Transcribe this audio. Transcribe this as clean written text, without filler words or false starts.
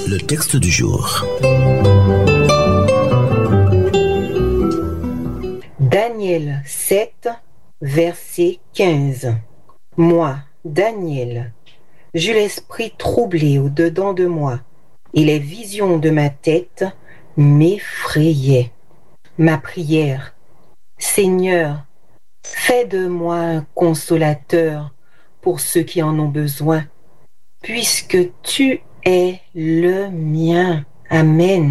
Le texte du jour. Daniel 7, verset 15. Moi, Daniel, j'eus l'esprit troublé au-dedans de moi, et les visions de ma tête m'effrayaient. Ma prière, Seigneur, fais de moi un consolateur pour ceux qui en ont besoin, puisque tu es le mien. Amen.